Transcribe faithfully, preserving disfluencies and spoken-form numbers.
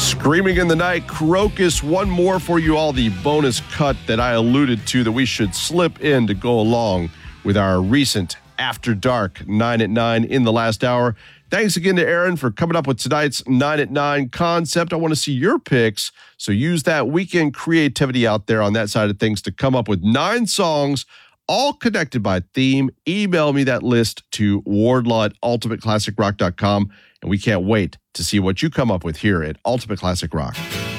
Screaming in the Night, Crocus. One more for you all, the bonus cut that I alluded to that we should slip in to go along with our recent After Dark nine at nine in the last hour. Thanks again to Aaron for coming up with tonight's nine at nine concept. I want to see your picks, so use that weekend creativity out there on that side of things to come up with nine songs, all connected by theme. Email me that list to wardlaw at ultimate classic rock dot com, and we can't wait to see what you come up with here at Ultimate Classic Rock.